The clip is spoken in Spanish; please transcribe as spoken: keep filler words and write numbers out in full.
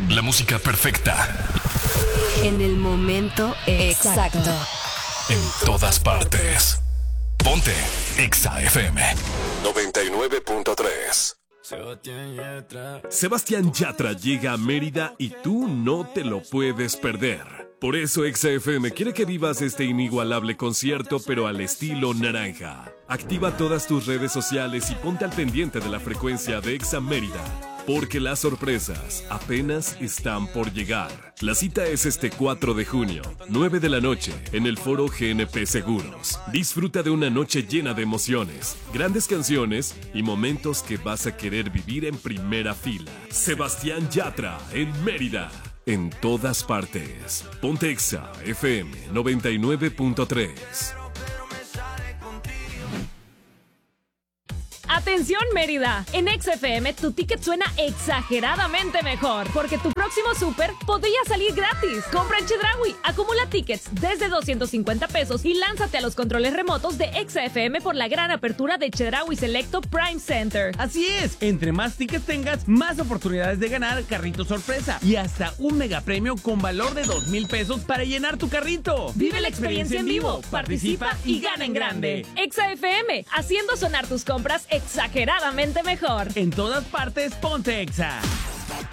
La música perfecta. En el momento exacto. exacto. En todas partes. Ponte Exa F M noventa y nueve punto tres. Sebastián Yatra. Sebastián Yatra llega a Mérida y tú no te lo puedes perder. Por eso Exa F M quiere que vivas este inigualable concierto, pero al estilo naranja. Activa todas tus redes sociales y ponte al pendiente de la frecuencia de Exa Mérida, porque las sorpresas apenas están por llegar. La cita es este cuatro de junio, nueve de la noche, en el Foro G N P Seguros. Disfruta de una noche llena de emociones, grandes canciones y momentos que vas a querer vivir en primera fila. Sebastián Yatra en Mérida. En todas partes. Ponte Exa F M noventa y nueve punto tres. ¡Atención, Mérida! En Exa F M tu ticket suena exageradamente mejor, porque tu próximo súper podría salir gratis. Compra en Chedraui, acumula tickets desde doscientos cincuenta pesos y lánzate a los controles remotos de Exa F M por la gran apertura de Chedraui Selecto Prime Center. Así es, entre más tickets tengas, más oportunidades de ganar carrito sorpresa y hasta un mega premio con valor de dos mil pesos para llenar tu carrito. Vive la experiencia en vivo, participa y gana en grande. Exa F M, haciendo sonar tus compras exageradamente mejor. En todas partes, ponte Exa.